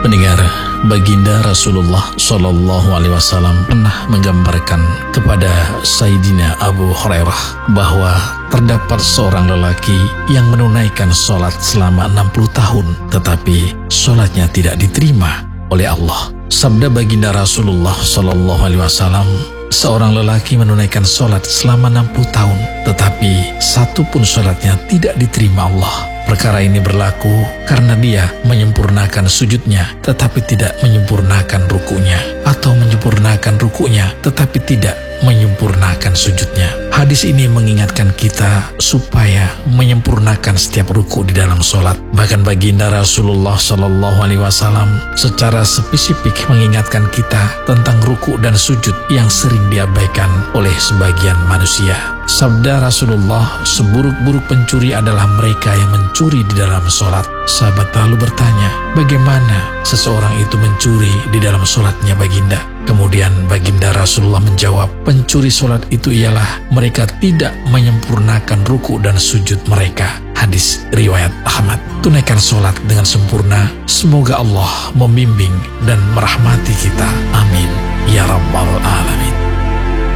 Pendengar, Baginda Rasulullah Shallallahu Alaihi Wasallam pernah menggambarkan kepada Sayyidina Abu Hurairah bahwa terdapat seorang lelaki yang menunaikan sholat selama 60 tahun, tetapi sholatnya tidak diterima oleh Allah. Sabda Baginda Rasulullah Shallallahu Alaihi Wasallam, seorang lelaki menunaikan sholat selama 60 tahun, tetapi satu pun sholatnya tidak diterima Allah. Perkara ini berlaku karena dia menyempurnakan sujudnya tetapi tidak menyempurnakan rukunya, atau menyempurnakan rukunya tetapi tidak menyempurnakan sujudnya. Hadis ini mengingatkan kita supaya menyempurnakan setiap ruku di dalam sholat. Bahkan Baginda Rasulullah Shallallahu Alaihi Wasallam secara spesifik mengingatkan kita tentang ruku dan sujud yang sering diabaikan oleh sebagian manusia. Sabda Rasulullah, seburuk-buruk pencuri adalah mereka yang mencuri di dalam sholat. Sahabat lalu bertanya, bagaimana seseorang itu mencuri di dalam sholatnya Baginda? Kemudian Baginda Rasulullah menjawab, pencuri sholat itu ialah mereka tidak menyempurnakan ruku dan sujud mereka. Hadis riwayat Ahmad. Tunaikan sholat dengan sempurna. Semoga Allah membimbing dan merahmati kita. Amin. Ya Rabbal Alamin.